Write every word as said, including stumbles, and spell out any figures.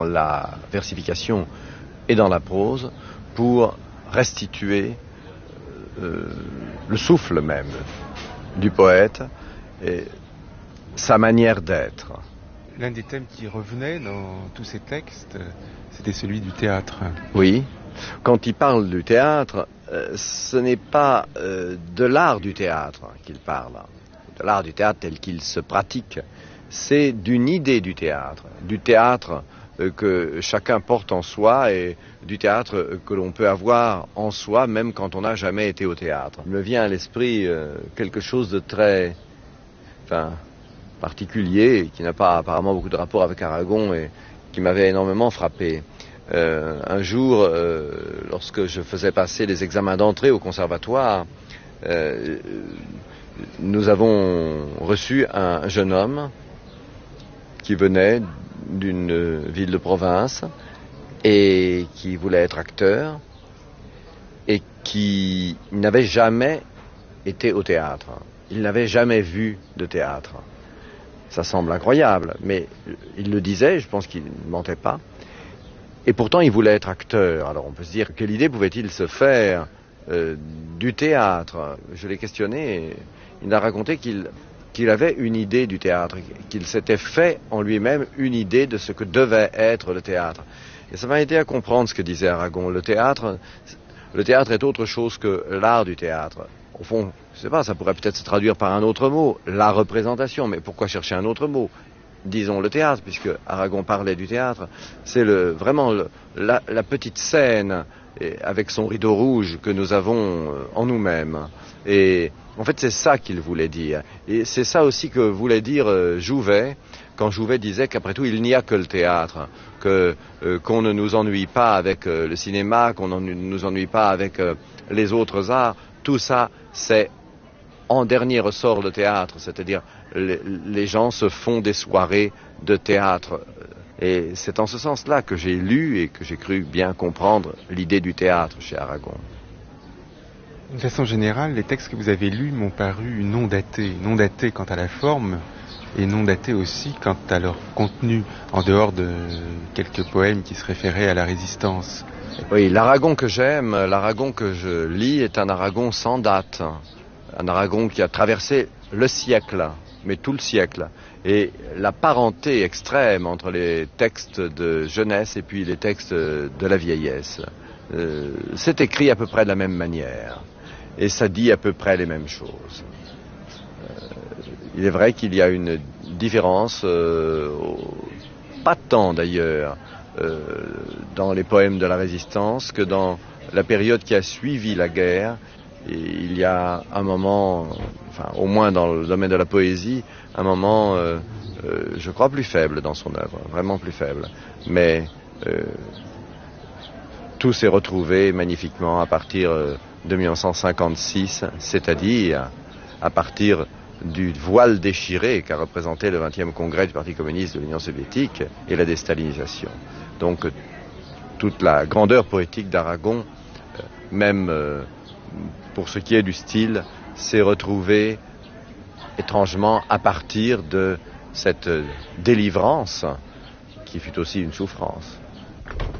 la versification et dans la prose pour restituer euh, le souffle même du poète et sa manière d'être. L'un des thèmes qui revenait dans tous ces textes, c'était celui du théâtre. Oui, quand il parle du théâtre, euh, ce n'est pas euh, de l'art du théâtre qu'il parle, de l'art du théâtre tel qu'il se pratique, c'est d'une idée du théâtre, du théâtre euh, que chacun porte en soi et du théâtre euh, que l'on peut avoir en soi même quand on n'a jamais été au théâtre. Il me vient à l'esprit euh, quelque chose de très enfin, particulier, qui n'a pas apparemment beaucoup de rapport avec Aragon et qui m'avait énormément frappé. Euh, un jour, euh, lorsque je faisais passer les examens d'entrée au conservatoire, euh, nous avons reçu un jeune homme qui venait d'une ville de province et qui voulait être acteur et qui n'avait jamais été au théâtre. Il n'avait jamais vu de théâtre. Ça semble incroyable, mais il le disait, je pense qu'il ne mentait pas. Et pourtant, il voulait être acteur. Alors on peut se dire, quelle idée pouvait-il se faire euh, du théâtre? Je l'ai questionné et il a raconté qu'il qu'il avait une idée du théâtre, qu'il s'était fait en lui-même une idée de ce que devait être le théâtre. Et ça m'a aidé à comprendre ce que disait Aragon. Le théâtre, le théâtre est autre chose que l'art du théâtre. Au fond, je ne sais pas, ça pourrait peut-être se traduire par un autre mot, la représentation, mais pourquoi chercher un autre mot? Disons le théâtre, puisque Aragon parlait du théâtre. C'est le, vraiment le, la, la petite scène et avec son rideau rouge que nous avons en nous-mêmes. Et en fait, c'est ça qu'il voulait dire. Et c'est ça aussi que voulait dire euh, Jouvet, quand Jouvet disait qu'après tout, il n'y a que le théâtre, que, euh, qu'on ne nous ennuie pas avec euh, le cinéma, qu'on ne nous ennuie pas avec euh, les autres arts. Tout ça, c'est en dernier ressort le théâtre, c'est-à-dire les, les gens se font des soirées de théâtre. Et c'est en ce sens-là que j'ai lu et que j'ai cru bien comprendre l'idée du théâtre chez Aragon. De façon générale, les textes que vous avez lus m'ont paru non datés, non datés quant à la forme et non datés aussi quant à leur contenu, en dehors de quelques poèmes qui se référaient à la résistance. Oui, l'Aragon que j'aime, l'Aragon que je lis est un Aragon sans date. Un Aragon qui a traversé le siècle, mais tout le siècle. Et la parenté extrême entre les textes de jeunesse et puis les textes de la vieillesse. Euh, c'est écrit à peu près de la même manière. Et ça dit à peu près les mêmes choses. Euh, il est vrai qu'il y a une différence, euh, pas tant d'ailleurs, euh, dans les poèmes de la Résistance que dans la période qui a suivi la guerre. Et il y a un moment, enfin au moins dans le domaine de la poésie, un moment, euh, euh, je crois, plus faible dans son œuvre, vraiment plus faible. Mais euh, tout s'est retrouvé magnifiquement à partir euh, de mille neuf cent cinquante-six, c'est-à-dire à partir du voile déchiré qu'a représenté le vingtième congrès du Parti communiste de l'Union soviétique et la déstalinisation. Donc toute la grandeur poétique d'Aragon, euh, même euh, pour ce qui est du style, s'est retrouvée étrangement à partir de cette délivrance qui fut aussi une souffrance.